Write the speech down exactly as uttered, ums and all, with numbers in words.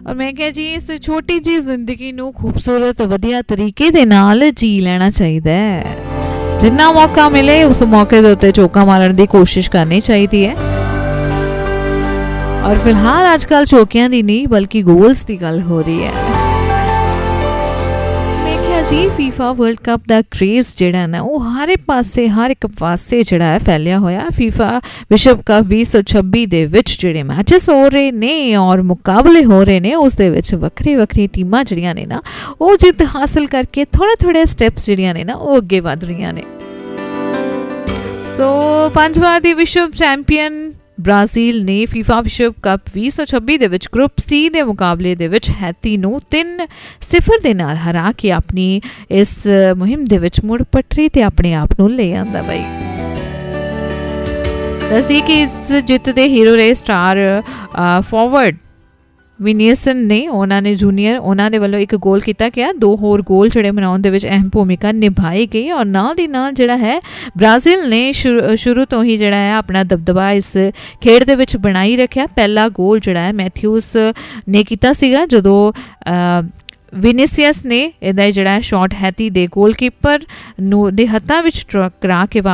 और मैं क्या जी इस छोटी जी जिंदगी नू खूबसूरत वधिया तरीके दे नाल जी लेना चाहिए है। जिन्ना मौका मिले उस मौके दे उत्ते चौका मारन दी कोशिश करनी चाहिए है। और फिलहाल आजकल चौकियां दी नहीं बल्कि गोल्स की गल हो रही है। जी फीफा वर्ल्ड कप का क्रेज़ जिहड़ा ना वो हर पासे हर एक पासे जिहड़ा है फैलिया होया। फीफा विश्व कप बीस सौ छब्बी दे विच जिहड़े मैचेस हो रहे ने और मुकाबले हो रहे ने उस दे विच वक्री वक्री टीमां जिहड़ियां ने ना वो जित हासिल करके थोड़े थोड़े स्टेप्स जिहड़ियां ने ना वो अगे वध रहीआं ने। सो पंज बार दी विश्व चैंपियन ब्राज़ील ने फीफा विश्व कप बीस सौ छब्बी दे विच ग्रुप सी दे मुकाबले दे विच हैती नूं तीन सिफर दे नाल हरा के अपनी इस मुहिम दे विच मुड़ पटरी ते अपने आप नूं ले आंदा बई। दसी कि इस जित दे हीरो रे स्टार फॉरवर्ड विनियसन ने उन्होंने जूनियर उन्होंने वालों एक गोल किया गया। दो होर गोल जड़े बनाने विच अहम भूमिका निभाई गई और नाल दी नाल जिहड़ा है ब्राज़ील ने शुरू शुरू तो ही जिहड़ा है अपना दबदबा इस खेड दे विच बनाई रखिया। पहला गोल जिहड़ा है मैथ्यूस ने किया सीगा जदों विनीसियस ने इहदा जिहड़ा शॉट हैती दे गोलकीपर नूं दे हत्थां विच टकरा के